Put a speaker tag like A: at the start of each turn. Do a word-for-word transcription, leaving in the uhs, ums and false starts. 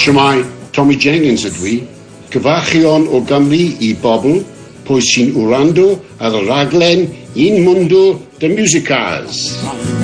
A: Shwmai, Tommy Jenkins ydw i, cyfarchion o Gymru i bobl, pwy sy'n wrando ar y raglen Un Mundo de Musicars.